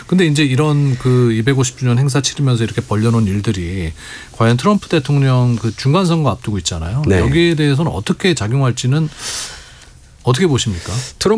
근데 이제 이런 그 250주년 행사 치르면서 이렇게 벌려놓은 일들이 과연 트럼프 대통령 그 중간 선거 앞두고 있잖아요. 네. 여기에 대해서는 어떻게 작용할지는 어떻게 보십니까?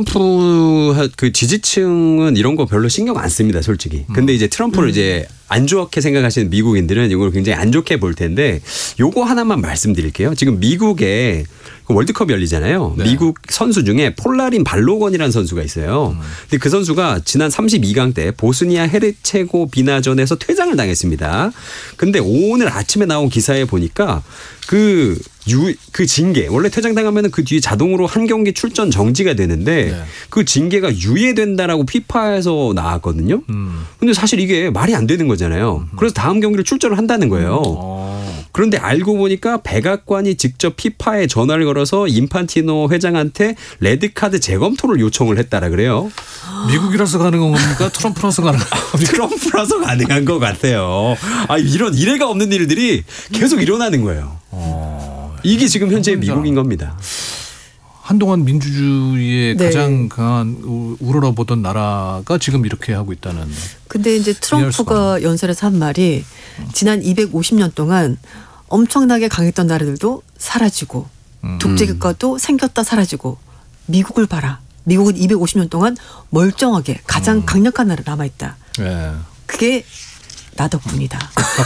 트럼프 그 지지층은 이런 거 별로 신경 안 씁니다, 솔직히. 근데 이제 트럼프를 이제 안 좋게 생각하시는 미국인들은 이걸 굉장히 안 좋게 볼 텐데 요거 하나만 말씀드릴게요. 지금 미국에 월드컵이 열리잖아요. 네. 미국 선수 중에 폴라린 발로건이라는 선수가 있어요. 근데 그 선수가 지난 32강 때 보스니아 헤르체고비나전에서 퇴장을 당했습니다. 근데 오늘 아침에 나온 기사에 보니까 그 징계 원래 퇴장당하면 그 뒤에 자동으로 한 경기 출전 정지가 되는데 네. 그 징계가 유예된다라고 피파에서 나왔거든요. 근데 사실 이게 말이 안 되는 거잖아요. 그래서 다음 경기를 출전을 한다는 거예요. 그런데 알고 보니까 백악관이 직접 피파에 전화를 걸어서 인판티노 회장한테 레드카드 재검토를 요청을 했다라 그래요. 미국이라서 가능한 겁니까? 트럼프라서 가능한 겁니까? 트럼프라서 가능한 것 같아요. 아, 이런 이래가 없는 일들이 계속 일어나는 거예요. 이게 지금 현재 미국인 겁니다. 한동안 민주주의의 네. 가장 강한 우러러보던 나라가 지금 이렇게 하고 있다는. 근데 이제 트럼프가 연설에서 한 말이 지난 250년 동안 엄청나게 강했던 나라들도 사라지고 독재국가도 생겼다 사라지고 미국을 봐라. 미국은 250년 동안 멀쩡하게 가장 강력한 나라 남아있다. 네. 그게 나 덕분이다.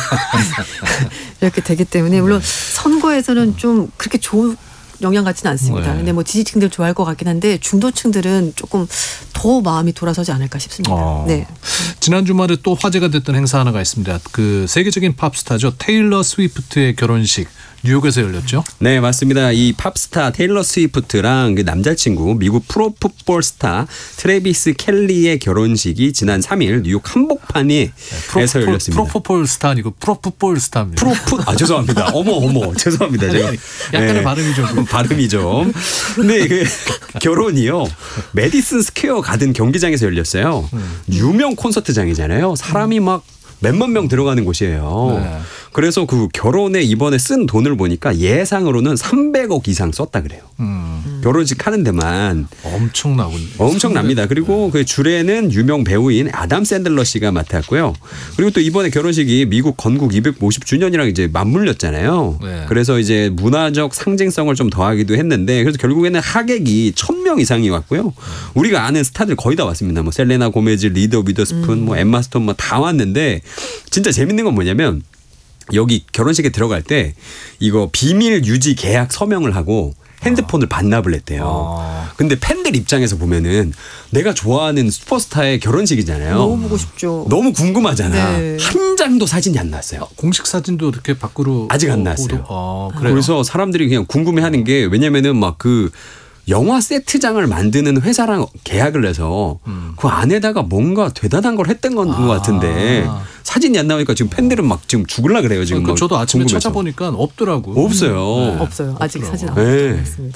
이렇게 되기 때문에 물론 선거에서는 좀 그렇게 좋은 영향 같지는 않습니다. 네. 근데 뭐 지지층들 좋아할 것 같긴 한데 중도층들은 조금 더 마음이 돌아서지 않을까 싶습니다. 네. 지난 주말에 또 화제가 됐던 행사 하나가 있습니다. 그 세계적인 팝스타죠. 테일러 스위프트의 결혼식 뉴욕에서 열렸죠. 네, 맞습니다. 이 팝스타 테일러 스위프트랑 그 남자친구 미국 프로풋볼 스타 트래비스 켈리의 결혼식이 지난 3일 뉴욕 한복판에서 열렸습니다. 프로풋볼 스타 아니고 프로풋볼 스타입니다. 죄송합니다. 어머 죄송합니다. 제가 약간의 네. 발음이 좀 발음이 좀. 근데 그 결혼이요. 메디슨 스퀘어 가든 경기장에서 열렸어요. 유명 콘서트장이잖아요. 사람이 막 몇만 명 들어가는 곳이에요. 네. 그래서 그 결혼에 이번에 쓴 돈을 보니까 예상으로는 300억 이상 썼다 그래요. 결혼식 하는 데만. 엄청나군요. 엄청납니다. 그리고 그 주례는 유명 배우인 아담 샌들러 씨가 맡았고요. 그리고 또 이번에 결혼식이 미국 건국 250주년이랑 이제 맞물렸잖아요. 네. 그래서 이제 문화적 상징성을 좀 더하기도 했는데 그래서 결국에는 하객이 1,000명 이상이 왔고요. 우리가 아는 스타들 거의 다 왔습니다. 뭐 셀레나 고메즈, 리더 위더스푼, 뭐 엠마 스톤 뭐 다 왔는데 진짜 재밌는 건 뭐냐면 여기 결혼식에 들어갈 때 이거 비밀 유지 계약 서명을 하고 핸드폰을 반납을 했대요. 근데 팬들 입장에서 보면은 내가 좋아하는 슈퍼스타의 결혼식이잖아요. 너무 보고 싶죠. 너무 궁금하잖아. 네. 한 장도 사진이 안 나왔어요. 공식 사진도 이렇게 밖으로 아직 안 나왔어요. 그래요? 그래서 사람들이 그냥 궁금해하는 게 왜냐면은 막 그 영화 세트장을 만드는 회사랑 계약을 해서 그 안에다가 뭔가 대단한 걸 했던 건 것 같은데 사진이 안 나오니까 지금 팬들은 막 지금 죽을라 그래요. 지금 그러니까 저도 아침에 궁금해서. 찾아보니까 없더라고. 없어요. 없어요. 아직 없더라고. 사진 안 네. 나왔습니다.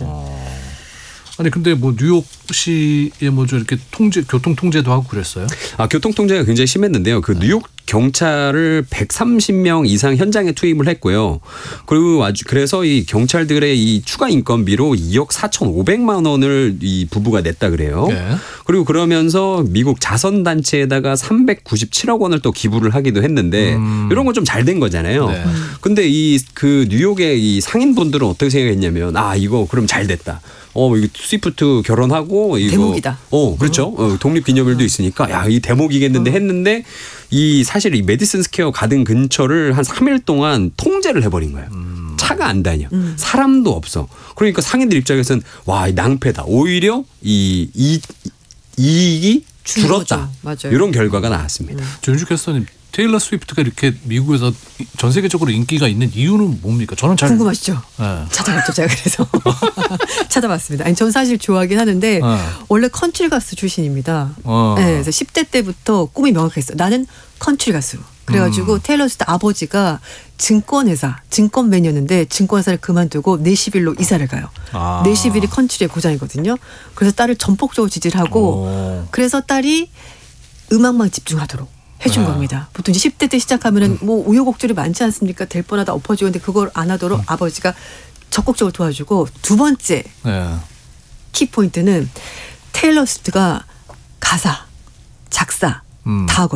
아니 근데 뭐 뉴욕시에 뭐 좀 이렇게 교통 통제도 하고 그랬어요? 교통 통제가 굉장히 심했는데요. 그 뉴욕 경찰을 130명 이상 현장에 투입을 했고요. 그리고 그래서 이 경찰들의 이 추가 인건비로 2억 4,500만 원을 이 부부가 냈다 그래요. 네. 그리고 그러면서 미국 자선단체에다가 397억 원을 또 기부를 하기도 했는데 이런 건 좀 잘 된 거잖아요. 네. 근데 이 그 뉴욕의 이 상인분들은 어떻게 생각했냐면 이거 그럼 잘 됐다. 이거 스위프트 결혼하고 이거 대목이다. 그렇죠. 독립 기념일도 있으니까 이 대목이겠는데 했는데 이 사실 이 메디슨 스퀘어 가든 근처를 한 3일 동안 통제를 해버린 거예요. 차가 안 다녀. 사람도 없어. 그러니까 상인들 입장에서는 와, 낭패다. 오히려 이익이 줄었다. 맞아요. 이런 결과가 나왔습니다. 조윤주 캐스터님, 테일러 스위프트가 이렇게 미국에서 전 세계적으로 인기가 있는 이유는 뭡니까? 저는 잘 궁금하시죠? 네. 찾아봤죠, 제가 그래서. 찾아봤습니다. 아니, 전 사실 좋아하긴 하는데 원래 컨트리 가수 출신입니다. 네, 그래서 10대 때부터 꿈이 명확했어요. 나는 컨트리 가수. 그래가지고 테일러 스위프트 아버지가 증권회사, 증권맨이었는데 증권회사를 그만두고 내시빌로 이사를 가요. 내시빌이 컨트리의 고장이거든요. 그래서 딸을 전폭적으로 지지를 하고 그래서 딸이 음악만 집중하도록 해준 겁니다. 보통 이제 10대 때 시작하면은 뭐 우여곡절이 많지 않습니까? 될 뻔하다 엎어지고 근데 그걸 안 하도록 아버지가 적극적으로 도와주고 두 번째 키포인트는 테일러 스위프트가 가사, 작사 다 하거든요.